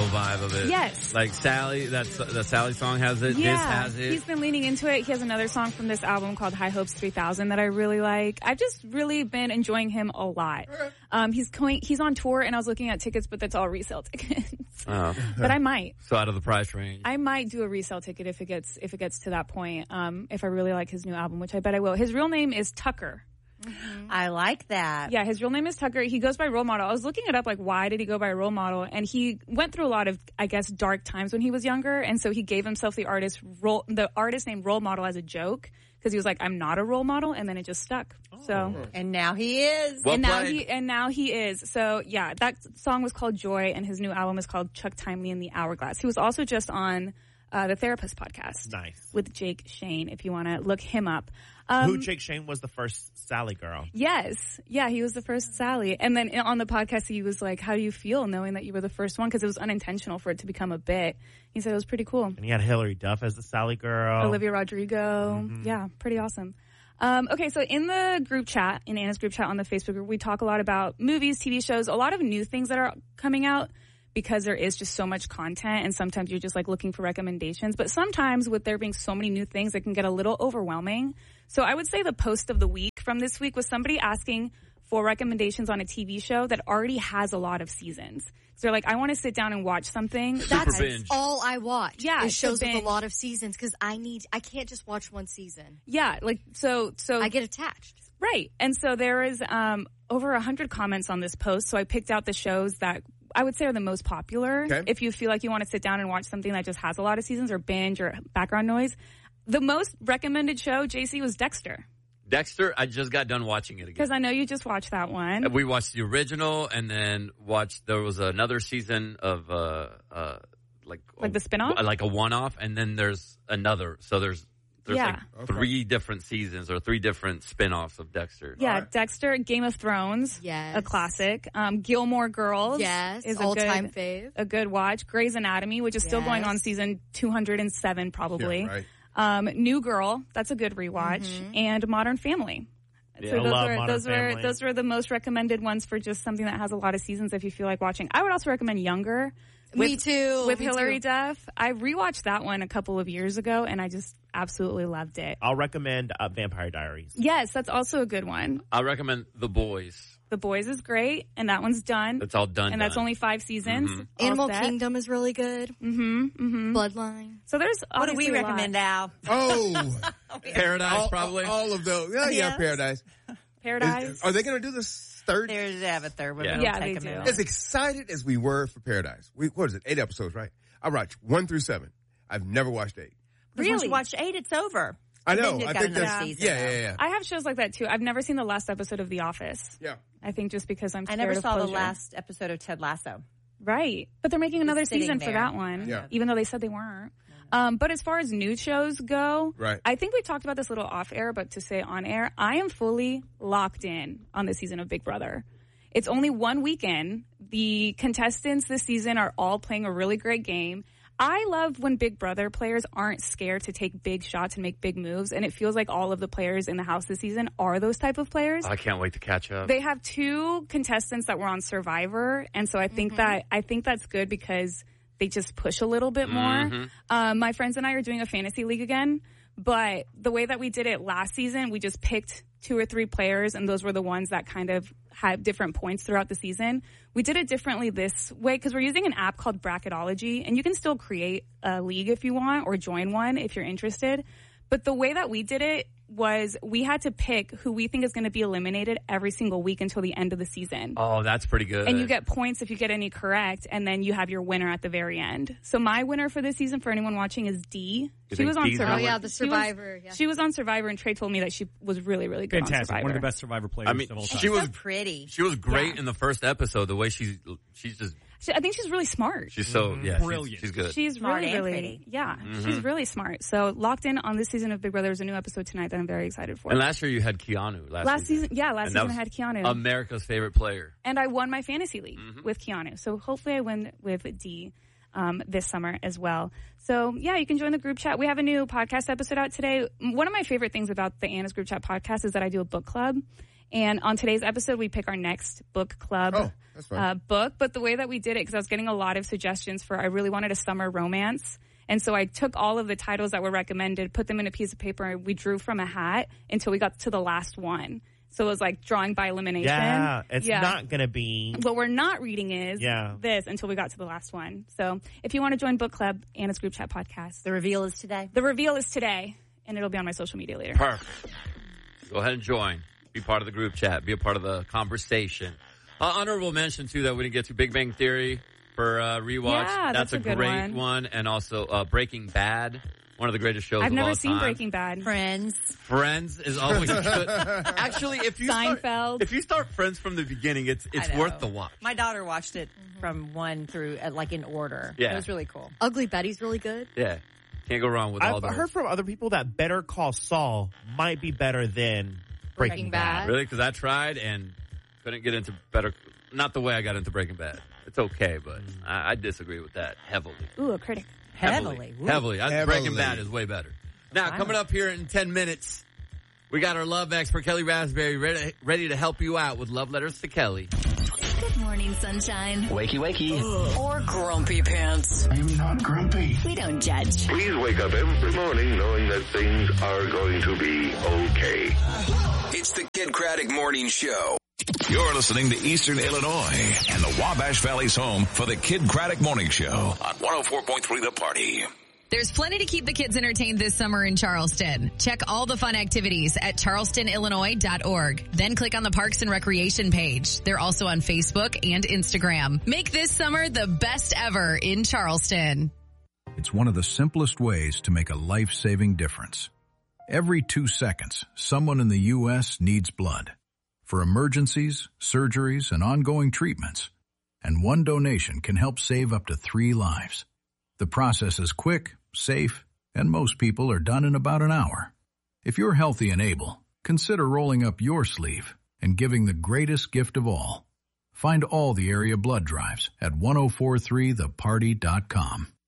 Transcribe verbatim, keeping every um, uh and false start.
retro vibe of it. Yes. Like Sally, that's the Sally song has it. Yeah, this has it. He's been leaning into it. He has another song from this album called High Hopes three thousand that I really like. I've just really been enjoying him a lot. Um, he's going, he's on tour, and I was looking at tickets, but that's all resale tickets. Oh. But I might. So out of the price range. I might do a resale ticket if it gets if it gets to that point. Um, if I really like his new album, which I bet I will. His real name is Tucker. Mm-hmm. I like that. Yeah, his real name is Tucker. He goes by Role Model. I was looking it up, like, why did he go by Role Model? And he went through a lot of, I guess, dark times when he was younger, and so he gave himself the artist role, the artist name Role Model as a joke, because he was like, I'm not a role model, and then it just stuck. Oh. So, and now he is. Well and now played. he and now he is. So yeah, that song was called Joy, and his new album is called Chuck Timely and the Hourglass. He was also just on uh, the Therapist podcast, nice, with Jake Shane. If you want to look him up. Um, Who Jake Shane was the first Sally girl. Yes. Yeah, he was the first Sally. And then on the podcast, he was like, how do you feel knowing that you were the first one? Because it was unintentional for it to become a bit. He said it was pretty cool. And he had Hillary Duff as the Sally girl. Olivia Rodrigo. Mm-hmm. Yeah, pretty awesome. Um, okay, so in the group chat, in Anna's group chat on the Facebook group, we talk a lot about movies, T V shows, a lot of new things that are coming out, because there is just so much content, and sometimes you're just like looking for recommendations. But sometimes with there being so many new things, it can get a little overwhelming. So I would say the post of the week from this week was somebody asking for recommendations on a T V show that already has a lot of seasons. So they're like, I want to sit down and watch something. That's binge. all I watch. Yeah, is shows with binge. a lot of seasons, because I need, I can't just watch one season. Yeah, like, so, so. I get attached. Right. And so there is um, over a hundred comments on this post. So I picked out the shows that I would say are the most popular. Okay. If you feel like you want to sit down and watch something that just has a lot of seasons or binge or background noise. The most recommended show, J C, was Dexter. Dexter, I just got done watching it again. Because I know you just watched that one. We watched the original, and then watched, there was another season of, uh, uh, like, Like the spinoff? Like a one-off, and then there's another. So there's, there's Yeah. like Okay. three different seasons or three different spin-offs of Dexter. Yeah, Alright. Dexter, Game of Thrones. Yes. A classic. Um, Gilmore Girls. Yes. Is a All-time good, fave. A good watch. Grey's Anatomy, which is still going Yes. on season two hundred seven probably. Yeah, right. Um, New Girl, that's a good rewatch. Mm-hmm. And Modern Family. Yeah, so I those love were Modern those were Family. those were the most recommended ones for just something that has a lot of seasons if you feel like watching. I would also recommend Younger. With, Me too. With me Hilary too. Duff. I rewatched that one a couple of years ago, and I just absolutely loved it. I'll recommend uh, Vampire Diaries. Yes, that's also a good one. I recommend The Boys. The Boys is great, and that one's done. That's all done. and that's done. only five seasons. Mhm. all Animal set. Kingdom is really good. Mm-hmm, mm-hmm. Bloodline. So there's What do we obviously a lot. recommend, Al? Oh, Paradise, all, probably. all of those. Yeah, yeah, Yes. Paradise. Paradise. Is- are they going to do this third? There's they have a third one. Yeah. It'll Yeah, take they a do. minute. As excited as we were for Paradise. We, what is it? Eight episodes, right? I watched one through seven. I've never watched eight. Because once Really? you watch eight, it's over. I know. Then you've I got think another that's season, yeah, though. yeah, yeah. I have shows like that too. I've never seen the last episode of The Office. Yeah. I think just because I'm I scared never of saw the closure. last episode of Ted Lasso. Right. But they're making another sitting season for there. that one. Yeah. Even though they said they weren't. Um, but as far as new shows go, Right. I think we talked about this a little off air, but to say on air, I am fully locked in on this season of Big Brother. It's only one weekend. The contestants this season are all playing a really great game. I love when Big Brother players aren't scared to take big shots and make big moves, and it feels like all of the players in the house this season are those type of players. I can't wait to catch up. They have two contestants that were on Survivor, and so I think that I think that's good because they just push a little bit more. Mhm. Um, my friends and I are doing a fantasy league again, but the way that we did it last season, we just picked two or three players, and those were the ones that kind of had different points throughout the season. We did it differently this way because we're using an app called Bracketology, and you can still create a league if you want or join one if you're interested. But the way that we did it was we had to pick who we think is going to be eliminated every single week until the end of the season. Oh, that's pretty good. And you get points if you get any correct, and then you have your winner at the very end. So my winner for this season, for anyone watching, is Dee. You She think was on Dee's Survivor. Oh, gonna yeah, win? the She was- Survivor. yeah. She was on Survivor, and Trey told me that she was really, really good on Fantastic. Survivor. One of the best Survivor players I mean, of all time. she was So pretty. she was great Yeah. in the first episode. The way she's she's just She, I think she's really smart. she's so yeah she's- Brilliant. She's, good. She's Smart really, and really, pretty. yeah, Mhm. she's really smart. So locked in on this season of Big Brother. There's a new episode tonight that I'm very excited for. and last year you had Keanu. Last, last season, yeah, last And that season I was had Keanu. America's favorite player. And I won my fantasy league Mhm. with Keanu. So hopefully I win with Dee um, this summer as well. So yeah, you can join the group chat. We have a new podcast episode out today. One of my favorite things about the Anna's group chat podcast is that I do a book club. And on today's episode, we pick our next book club Oh, that's fine. uh, book. But the way that we did it, because I was getting a lot of suggestions for, I really wanted a summer romance. And so I took all of the titles that were recommended, put them in a piece of paper, and we drew from a hat until we got to the last one. So it was like drawing by elimination. Yeah, it's Yeah. not going to be. What we're not reading is Yeah. this until we got to the last one. So if you want to join book club, Anna's Group Chat podcast, The reveal is today. the reveal is today, and it'll be on my social media later. Perfect. Go ahead and join. Be part of the group chat. Be a part of the conversation. Uh, honorable mention, too, that we didn't get to Big Bang Theory for uh, rewatch. Yeah, that's a, a good great one. one. And also uh, Breaking Bad, one of the greatest shows I've of never all seen time. Breaking Bad. Friends. Friends is always good. Actually, if you Seinfeld. start, if you start Friends from the beginning, it's it's I know. worth the watch. My daughter watched it from one through, uh, like, in order. Yeah. It was really cool. Ugly Betty's really good. Yeah, can't go wrong with all I've those. heard from other people that Better Call Saul might be better than Breaking, Breaking Bad. Bad. Really, because I tried and couldn't get into better. Not the way I got into Breaking Bad. It's okay, but I, I disagree with that heavily. Ooh, a critic. Heavily. Ooh. Heavily. I think Heavily. Breaking Bad is way better. Now, Wow. coming up here in ten minutes, we got our love expert, Kelly Raspberry, ready, ready to help you out with love letters to Kelly. Good morning, sunshine. Wakey, wakey. Or grumpy pants. I'm not grumpy. We don't judge. Please wake up every morning knowing that things are going to be okay. It's the Kid Craddock Morning Show. You're listening to Eastern Illinois and the Wabash Valley's home for the Kid Craddock Morning Show on one oh four point three The Party. There's plenty to keep the kids entertained this summer in Charleston. Check all the fun activities at charleston illinois dot org. Then click on the Parks and Recreation page. They're also on Facebook and Instagram. Make this summer the best ever in Charleston. It's one of the simplest ways to make a life-saving difference. Every two seconds, someone in the U S needs blood for emergencies, surgeries, and ongoing treatments. And one donation can help save up to three lives. The process is quick, safe, and most people are done in about an hour. If you're healthy and able, consider rolling up your sleeve and giving the greatest gift of all. Find all the area blood drives at ten forty-three the party dot com.